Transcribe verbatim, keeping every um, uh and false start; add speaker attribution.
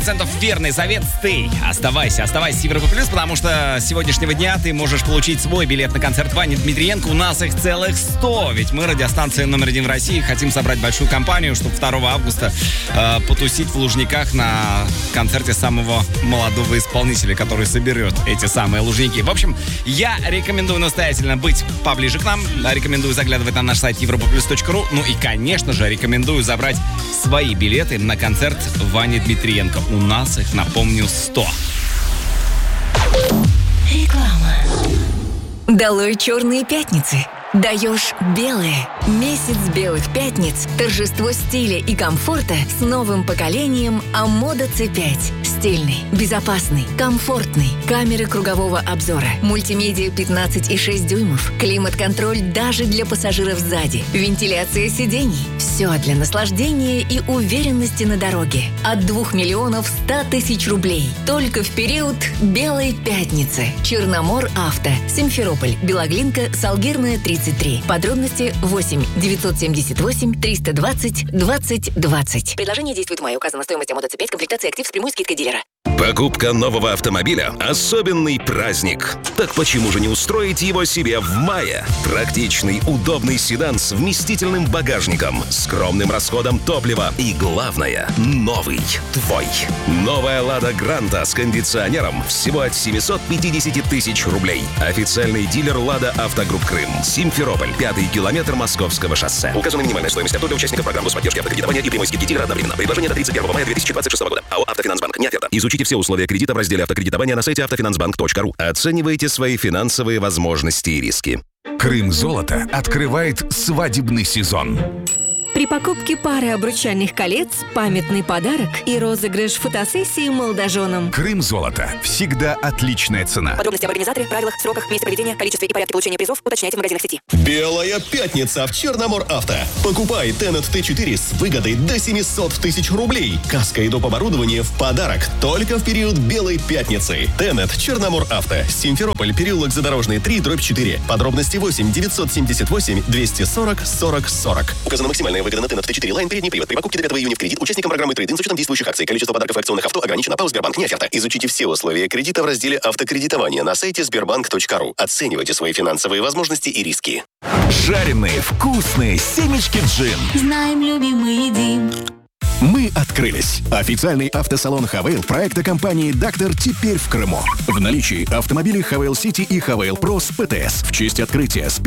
Speaker 1: процентов верный совет — stay. Оставайся, оставайся с Европа Плюс, потому что с сегодняшнего дня ты можешь получить свой билет на концерт Вани Дмитриенко. У нас их целых сто, ведь мы, радиостанция номер один в России, хотим собрать большую компанию, чтобы второго августа э, потусить в Лужниках на концерте самого молодого исполнителя, который соберет эти самые Лужники. В общем, я рекомендую настоятельно быть поближе к нам, рекомендую заглядывать на наш сайт европа плюс точка ру, ну и, конечно же, рекомендую забрать свои билеты на концерт Вани Дмитриенко. У нас их, напомню, сто.
Speaker 2: Реклама. Долой черные пятницы. Даешь белые. Месяц белых пятниц. Торжество стиля и комфорта с новым поколением Амода си пять. Стильный, безопасный, комфортный. Камеры кругового обзора. Мультимедиа пятнадцать и шесть дюймов. Климат-контроль даже для пассажиров сзади. Вентиляция сидений. Все для наслаждения и уверенности на дороге. От двух миллионов ста тысяч рублей. Только в период Белой пятницы. Черномор Авто. Симферополь. Белоглинка. Салгирная, тридцать три. Подробности восемь девятьсот семьдесят восемь триста двадцать двадцать двадцать. Предложение действует в мае. Указана стоимость Амода си пять. Комплектация актив с прямой скидкой дилера.
Speaker 3: Покупка нового автомобиля – особенный праздник. Так почему же не устроить его себе в мае? Практичный, удобный седан с вместительным багажником, скромным расходом топлива и, главное, новый, твой. Новая «Лада Гранта» с кондиционером всего от семьсот пятьдесят тысяч рублей. Официальный дилер «Лада Автогрупп Крым». Симферополь, пятый километр Московского шоссе. Указана минимальная стоимость авто для участников программы поддержки автокредитования и прямой скидки дилера одновременно. Предложение до тридцать первого мая две тысячи двадцать шестого года. АО «Автофинансбанк». Не оферта. Изучите все условия кредита в разделе автокредитования на сайте автофинансбанк точка ру. Оценивайте свои финансовые возможности и риски.
Speaker 4: Крым Золото открывает свадебный сезон.
Speaker 5: При покупке пары обручальных колец памятный подарок и розыгрыш фотосессии молодоженам.
Speaker 4: Крым Золото. Всегда отличная цена.
Speaker 5: Подробности об организаторе, правилах, сроках, месте проведения, количестве и порядке получения призов уточняйте в магазинах сети.
Speaker 6: Белая пятница в Черномор Авто. Покупай Тенет Т четыре с выгодой до семьсот тысяч рублей. Каска и доп. Оборудование в подарок. Только в период Белой пятницы. Тенет Черномор Авто. Симферополь, переулок Задорожный, три, дробь четыре. Подробности восемь девятьсот семьдесят восемь двести сорок сорок сорок. Указана максимальная выгода на Тенет Т четыре Лайн передний привод. При покупке до пятого июня в кредит участникам программы трейд-ин с учетом действующих акций. Количество подарков и акционных авто ограничено. ПАО «Сбербанк». Не оферта. Изучите все условия кредита в разделе автокредитования на сайте сбербанк точка ру. Оценивайте свои финансовые возможности и риски.
Speaker 4: Жареные, вкусные семечки джин.
Speaker 2: Знаем, любим и едим.
Speaker 7: Мы открылись. Официальный автосалон «Хавейл» проекта компании «Дактор» теперь в Крыму. В наличии автомобили «Хавейл Сити» и «Хавейл Про» с ПТС. В честь открытия